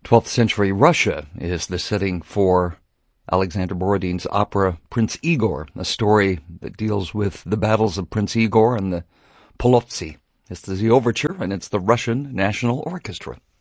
12th century Russia is the setting for Alexander Borodin's opera Prince Igor, a story that deals with the battles of Prince Igor and the Polovtsy. It's the overture, and it's the Russian National Orchestra.